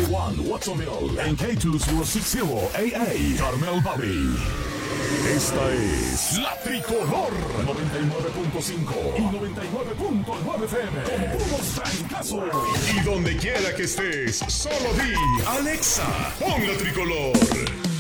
K1 Watsonville en K260AA Carmel Valley. Esta es la Tricolor 99.5 y 99.9 FM con puros trancazos. Y donde quiera que estés, solo di Alexa, pon la Tricolor.